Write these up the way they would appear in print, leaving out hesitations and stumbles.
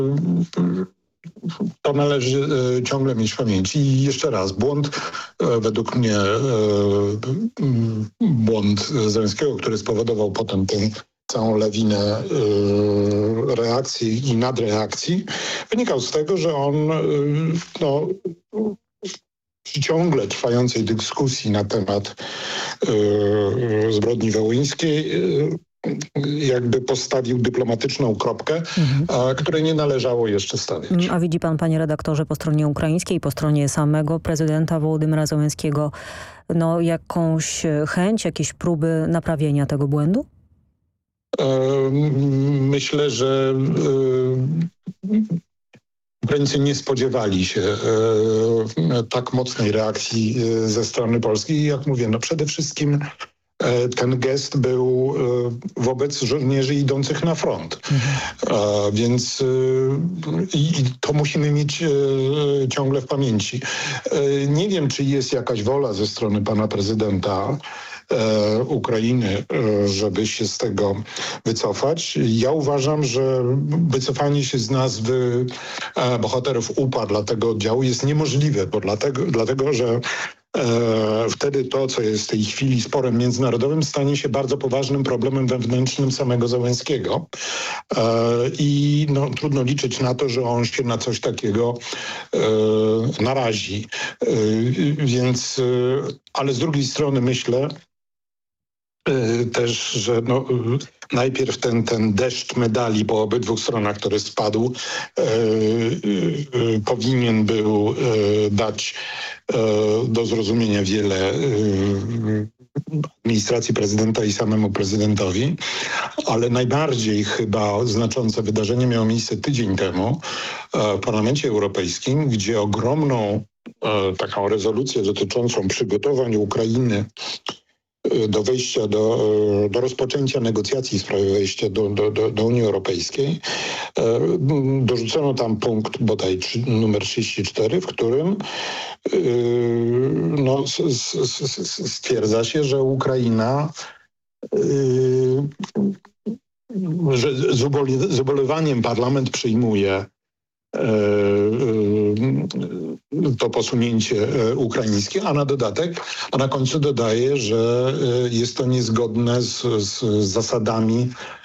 To należy ciągle mieć w pamięci. I jeszcze raz, według mnie błąd Zełenskiego, który spowodował potem tę całą lawinę reakcji i nadreakcji, wynikał z tego, że on przy ciągle trwającej dyskusji na temat zbrodni wołyńskiej jakby postawił dyplomatyczną kropkę, której nie należało jeszcze stawiać. A widzi pan, panie redaktorze, po stronie ukraińskiej, po stronie samego prezydenta Wołodymyra Zełenskiego jakąś chęć, jakieś próby naprawienia tego błędu? Myślę, że Ukraińcy nie spodziewali się tak mocnej reakcji ze strony Polski. I jak mówię, przede wszystkim ten gest był wobec żołnierzy idących na front. Więc to musimy mieć ciągle w pamięci. Nie wiem, czy jest jakaś wola ze strony pana prezydenta Ukrainy, żeby się z tego wycofać. Ja uważam, że wycofanie się z nazwy bohaterów UPA dla tego oddziału jest niemożliwe, bo dlatego że wtedy to, co jest w tej chwili sporem międzynarodowym, stanie się bardzo poważnym problemem wewnętrznym samego Zełenskiego. I trudno liczyć na to, że on się na coś takiego narazi. Ale z drugiej strony myślę też, że najpierw ten deszcz medali po obydwu stronach, który spadł, powinien był dać do zrozumienia wiele administracji prezydenta i samemu prezydentowi, ale najbardziej chyba znaczące wydarzenie miało miejsce tydzień temu w Parlamencie Europejskim, gdzie ogromną taką rezolucję dotyczącą przygotowań Ukrainy do wejścia, do rozpoczęcia negocjacji w sprawie wejścia do Unii Europejskiej. Dorzucono tam punkt bodaj numer 34, w którym stwierdza się, że Ukraina że z ubolewaniem parlament przyjmuje to posunięcie ukraińskie, a na dodatek, a na końcu dodaje, że jest to niezgodne z zasadami,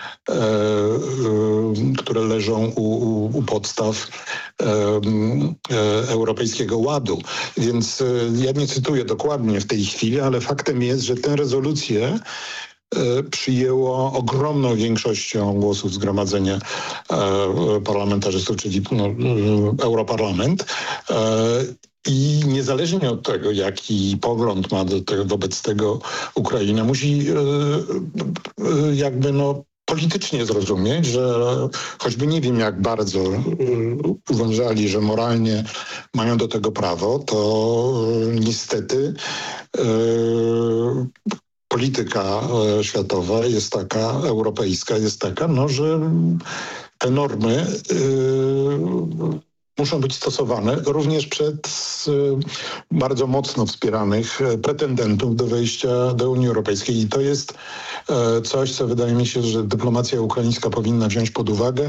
które leżą u podstaw Europejskiego Ładu. Więc ja nie cytuję dokładnie w tej chwili, ale faktem jest, że tę rezolucję przyjęło ogromną większością głosów zgromadzenie parlamentarzystów, czyli Europarlament. I niezależnie od tego, jaki pogląd ma wobec tego Ukraina, musi politycznie zrozumieć, że choćby nie wiem jak bardzo uważali, że moralnie mają do tego prawo, to niestety polityka światowa jest taka, europejska jest taka, że te normy muszą być stosowane również przez bardzo mocno wspieranych pretendentów do wejścia do Unii Europejskiej. I to jest coś, co wydaje mi się, że dyplomacja ukraińska powinna wziąć pod uwagę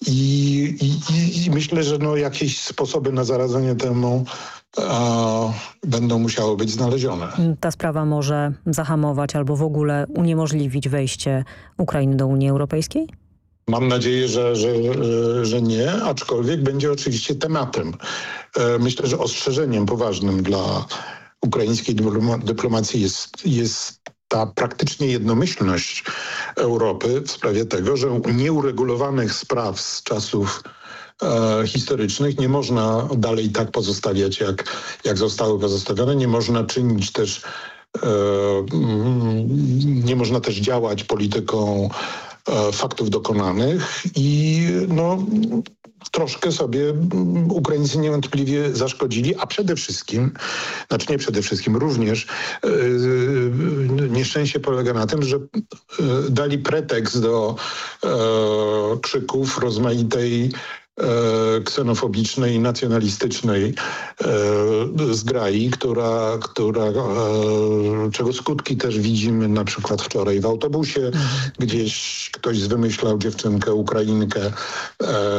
i myślę, że jakieś sposoby na zaradzenie temu będą musiały być znalezione. Ta sprawa może zahamować albo w ogóle uniemożliwić wejście Ukrainy do Unii Europejskiej? Mam nadzieję, że nie, aczkolwiek będzie oczywiście tematem. Myślę, że ostrzeżeniem poważnym dla ukraińskiej dyplomacji jest ta praktycznie jednomyślność Europy w sprawie tego, że nieuregulowanych spraw z czasów historycznych nie można dalej tak pozostawiać, jak zostały pozostawione. Nie można czynić też, nie można też działać polityką faktów dokonanych i troszkę sobie Ukraińcy niewątpliwie zaszkodzili, a przede wszystkim, nie przede wszystkim, również nieszczęście polega na tym, że dali pretekst do krzyków rozmaitej ksenofobicznej i nacjonalistycznej zgrai, czego skutki też widzimy na przykład wczoraj w autobusie. Gdzieś ktoś wymyślał dziewczynkę, Ukrainkę,